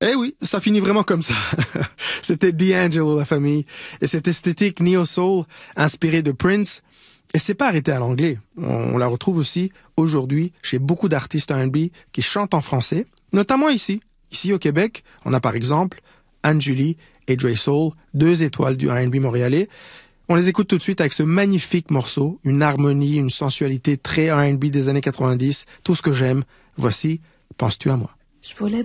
Eh oui, ça finit vraiment comme ça. C'était D'Angelo, la famille, et cette esthétique neo-soul inspirée de Prince. Et c'est pas arrêté à l'anglais. On la retrouve aussi aujourd'hui chez beaucoup d'artistes R&B qui chantent en français, notamment ici. Ici au Québec, on a par exemple Anne Julie et Dre Soul, 2 étoiles du R&B montréalais. On les écoute tout de suite avec ce magnifique morceau, une harmonie, une sensualité très R&B des années 90, tout ce que j'aime. Voici Penses-tu à moi? Je voulais